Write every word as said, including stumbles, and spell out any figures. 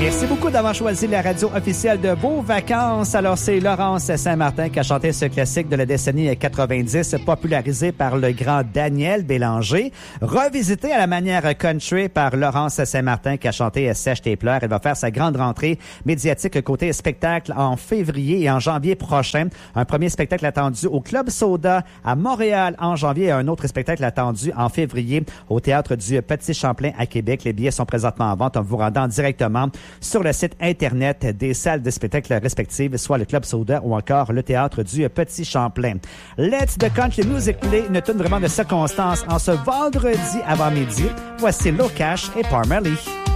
Merci beaucoup d'avoir choisi la radio officielle de Beaux Vacances. Alors, c'est Laurence Saint-Martin qui a chanté ce classique de la décennie quatre-vingt-dix, popularisé par le grand Daniel Bélanger, revisité à la manière country par Laurence Saint-Martin qui a chanté Sèche tes pleurs. Elle va faire sa grande rentrée médiatique côté spectacle en février et en janvier prochain. Un premier spectacle attendu au Club Soda à Montréal en janvier et un autre spectacle attendu en février au Théâtre du Petit Champlain à Québec. Les billets sont présentement en vente en vous rendant directement sur le site Internet des salles de spectacle respectives, soit le Club Soda ou encore le Théâtre du Petit Champlain. Let's the Country Music Play, une tune vraiment de circonstance en ce vendredi avant-midi. Voici Low Cash et Parmalee.